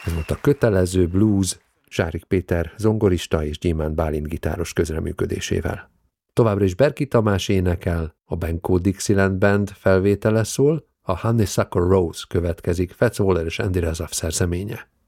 Ez volt a kötelező blues, Zsárik Péter zongorista és Gyémánt Bálint gitáros közreműködésével. Továbbra is Berki Tamás énekel, a Benko Dixieland Band felvétele szól, a Honeysuckle Rose következik, Fats Waller és Andy Razaf szerzeménye.